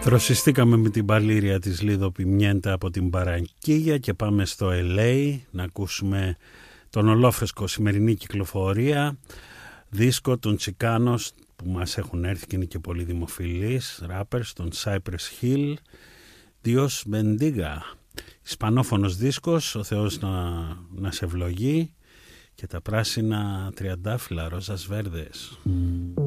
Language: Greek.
Δροσιστήκαμε με την παλήρια της Λίδο Πιμιέντα από την Παραγκίγια και πάμε στο LA να ακούσουμε τον ολόφρεσκο σημερινή κυκλοφορία δίσκο των Τσικάνος που μας έχουν έρθει και είναι και πολύ δημοφιλείς rappers, τον Cypress Hill, Dios Bendiga, ισπανόφωνος δίσκος, ο Θεός να σε ευλογεί, και τα πράσινα τριαντάφυλλα, ρόζας βέρδες.